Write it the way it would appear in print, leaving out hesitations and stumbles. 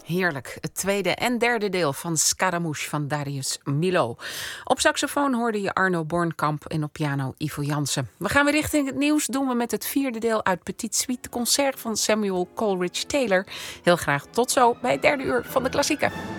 Heerlijk. Het tweede en derde deel van Scaramouche van Darius Milhaud. Op saxofoon hoorde je Arno Bornkamp en op piano Ivo Jansen. We gaan weer richting het nieuws. Doen we met het vierde deel uit Petit Suite, concert van Samuel Coleridge Taylor. Heel graag tot zo bij het derde uur van de klassieken.